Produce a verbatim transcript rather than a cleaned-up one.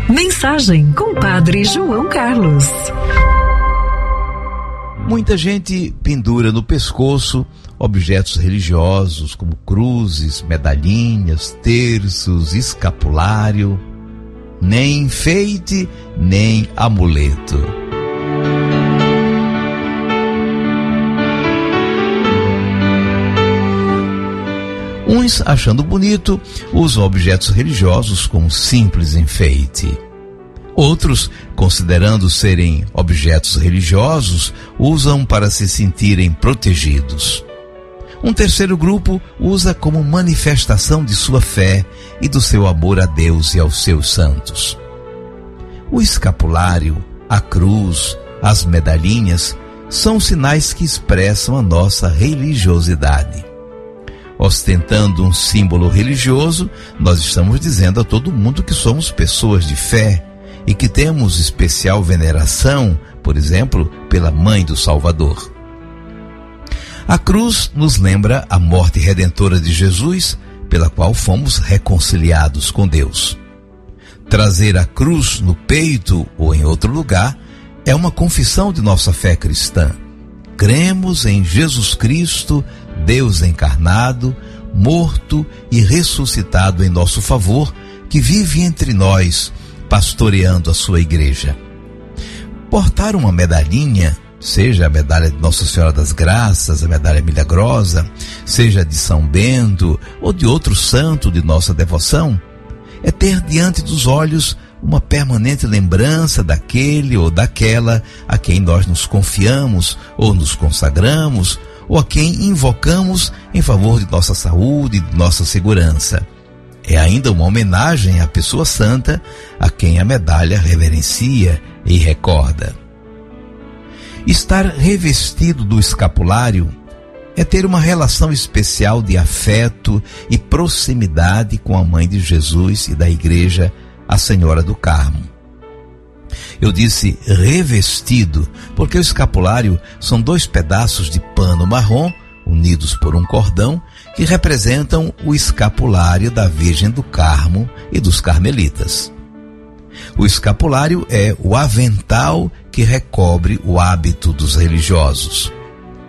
Mensagem com Padre João Carlos. Muita gente pendura no pescoço objetos religiosos como cruzes, medalhinhas, terços, escapulário. Nem enfeite, nem amuleto. Uns, achando bonito, usam objetos religiosos como simples enfeite. Outros, considerando serem objetos religiosos, usam para se sentirem protegidos. Um terceiro grupo usa como manifestação de sua fé e do seu amor a Deus e aos seus santos. O escapulário, a cruz, as medalhinhas são sinais que expressam a nossa religiosidade. Ostentando um símbolo religioso, nós estamos dizendo a todo mundo que somos pessoas de fé e que temos especial veneração, por exemplo, pela Mãe do Salvador. A cruz nos lembra a morte redentora de Jesus, pela qual fomos reconciliados com Deus. Trazer a cruz no peito ou em outro lugar é uma confissão de nossa fé cristã. Cremos em Jesus Cristo, Deus encarnado, morto e ressuscitado em nosso favor, que vive entre nós, pastoreando a sua igreja. Portar uma medalhinha, seja a medalha de Nossa Senhora das Graças, a medalha milagrosa, seja de São Bento ou de outro santo de nossa devoção, é ter diante dos olhos uma permanente lembrança daquele ou daquela a quem nós nos confiamos ou nos consagramos, ou a quem invocamos em favor de nossa saúde e de nossa segurança. É ainda uma homenagem à pessoa santa a quem a medalha reverencia e recorda. Estar revestido do escapulário é ter uma relação especial de afeto e proximidade com a Mãe de Jesus e da Igreja, a Senhora do Carmo. Eu disse revestido porque o escapulário são dois pedaços de pano marrom unidos por um cordão que representam o escapulário da Virgem do Carmo e dos carmelitas. O escapulário é o avental que recobre o hábito dos religiosos.